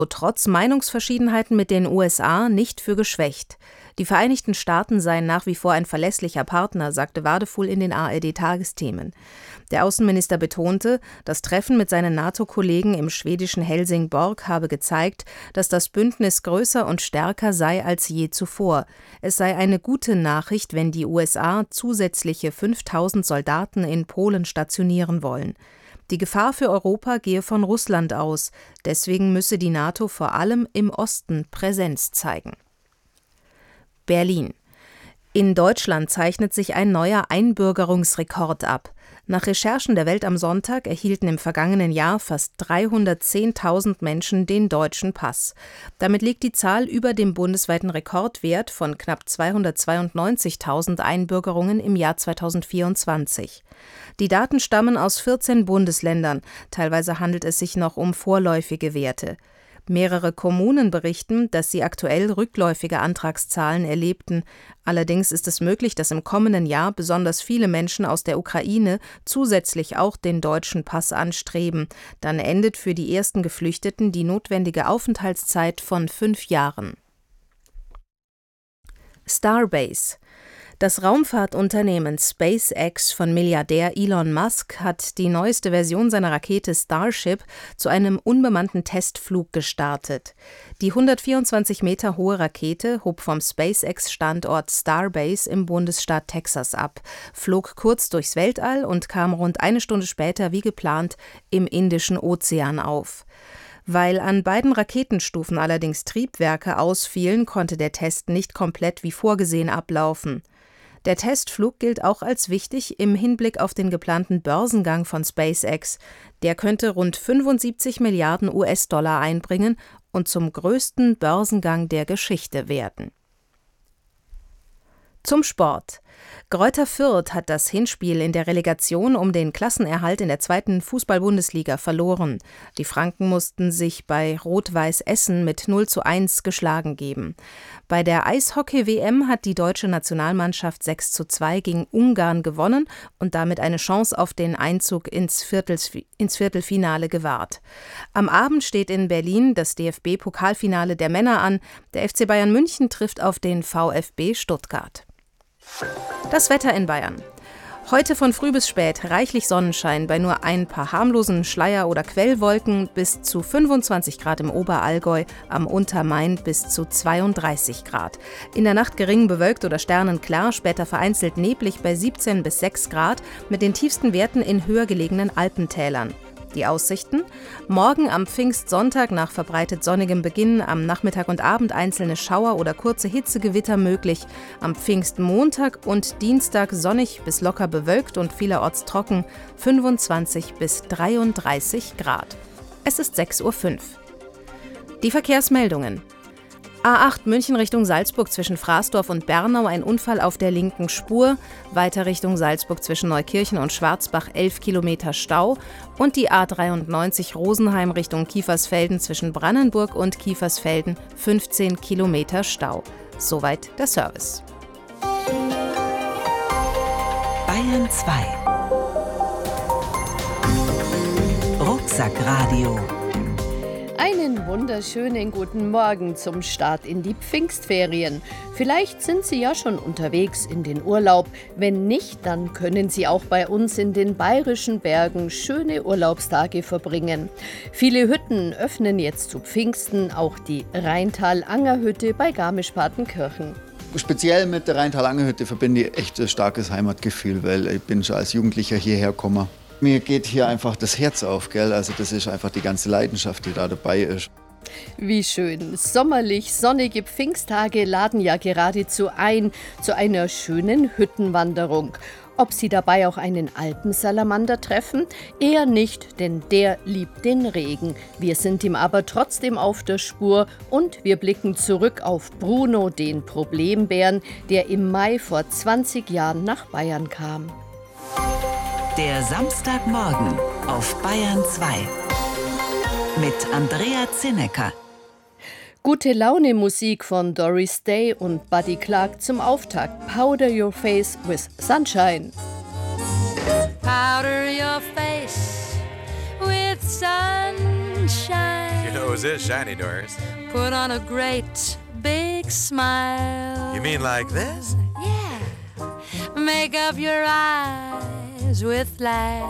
trotz Meinungsverschiedenheiten mit den USA nicht für geschwächt. Die Vereinigten Staaten seien nach wie vor ein verlässlicher Partner, sagte Wadefuhl in den ARD-Tagesthemen. Der Außenminister betonte, das Treffen mit seinen NATO-Kollegen im schwedischen Helsingborg habe gezeigt, dass das Bündnis größer und stärker sei als je zuvor. Es sei eine gute Nachricht, wenn die USA zusätzliche 5.000 Soldaten in Polen stationieren wollen. Die Gefahr für Europa gehe von Russland aus. Deswegen müsse die NATO vor allem im Osten Präsenz zeigen. Berlin. In Deutschland zeichnet sich ein neuer Einbürgerungsrekord ab. Nach Recherchen der Welt am Sonntag erhielten im vergangenen Jahr fast 310.000 Menschen den deutschen Pass. Damit liegt die Zahl über dem bundesweiten Rekordwert von knapp 292.000 Einbürgerungen im Jahr 2024. Die Daten stammen aus 14 Bundesländern. Teilweise handelt es sich noch um vorläufige Werte. Mehrere Kommunen berichten, dass sie aktuell rückläufige Antragszahlen erlebten. Allerdings ist es möglich, dass im kommenden Jahr besonders viele Menschen aus der Ukraine zusätzlich auch den deutschen Pass anstreben. Dann endet für die ersten Geflüchteten die notwendige Aufenthaltszeit von 5 Jahren. Starbase. Das Raumfahrtunternehmen SpaceX von Milliardär Elon Musk hat die neueste Version seiner Rakete Starship zu einem unbemannten Testflug gestartet. Die 124 Meter hohe Rakete hob vom SpaceX-Standort Starbase im Bundesstaat Texas ab, flog kurz durchs Weltall und kam rund eine Stunde später wie geplant im Indischen Ozean auf. Weil an beiden Raketenstufen allerdings Triebwerke ausfielen, konnte der Test nicht komplett wie vorgesehen ablaufen. Der Testflug gilt auch als wichtig im Hinblick auf den geplanten Börsengang von SpaceX. Der könnte rund 75 Milliarden US-Dollar einbringen und zum größten Börsengang der Geschichte werden. Zum Sport. Greuther Fürth hat das Hinspiel in der Relegation um den Klassenerhalt in der 2. Fußball-Bundesliga verloren. Die Franken mussten sich bei Rot-Weiß Essen mit 0:1 geschlagen geben. Bei der Eishockey-WM hat die deutsche Nationalmannschaft 6:2 gegen Ungarn gewonnen und damit eine Chance auf den Einzug ins Viertelfinale gewahrt. Am Abend steht in Berlin das DFB-Pokalfinale der Männer an. Der FC Bayern München trifft auf den VfB Stuttgart. Das Wetter in Bayern. Heute von früh bis spät reichlich Sonnenschein bei nur ein paar harmlosen Schleier- oder Quellwolken bis zu 25 Grad im Oberallgäu, am Untermain bis zu 32 Grad. In der Nacht gering bewölkt oder sternenklar, später vereinzelt neblig bei 17 bis 6 Grad mit den tiefsten Werten in höher gelegenen Alpentälern. Die Aussichten? Morgen am Pfingstsonntag nach verbreitet sonnigem Beginn, am Nachmittag und Abend einzelne Schauer oder kurze Hitzegewitter möglich. Am Pfingstmontag und Dienstag sonnig bis locker bewölkt und vielerorts trocken, 25 bis 33 Grad. Es ist 6:05 Uhr. Die Verkehrsmeldungen. A8 München Richtung Salzburg zwischen Fraßdorf und Bernau ein Unfall auf der linken Spur, weiter Richtung Salzburg zwischen Neukirchen und Schwarzbach 11 Kilometer Stau und die A93 Rosenheim Richtung Kiefersfelden zwischen Brannenburg und Kiefersfelden 15 Kilometer Stau. Soweit der Service. Bayern 2 Rucksackradio. Einen wunderschönen guten Morgen zum Start in die Pfingstferien. Vielleicht sind Sie ja schon unterwegs in den Urlaub. Wenn nicht, dann können Sie auch bei uns in den bayerischen Bergen schöne Urlaubstage verbringen. Viele Hütten öffnen jetzt zu Pfingsten, auch die Rheintal-Anger-Hütte bei Garmisch-Partenkirchen. Speziell mit der Rheintal-Anger-Hütte verbinde ich echt ein starkes Heimatgefühl, weil ich bin schon als Jugendlicher hierher gekommen. Mir geht hier einfach das Herz auf, gell? Also das ist einfach die ganze Leidenschaft, die da dabei ist. Wie schön. Sommerlich sonnige Pfingsttage laden ja geradezu ein zu einer schönen Hüttenwanderung. Ob Sie dabei auch einen Alpensalamander treffen? Eher nicht, denn der liebt den Regen. Wir sind ihm aber trotzdem auf der Spur und wir blicken zurück auf Bruno, den Problembären, der im Mai vor 20 Jahren nach Bayern kam. Der Samstagmorgen auf Bayern 2 mit Andrea Zinnecker. Gute Laune Musik von Doris Day und Buddy Clark zum Auftakt. Powder your face with sunshine. Powder your face with sunshine. Your nose is shiny, Doris. Put on a great big smile. You mean like this? Yeah. Make up your eyes with lashes.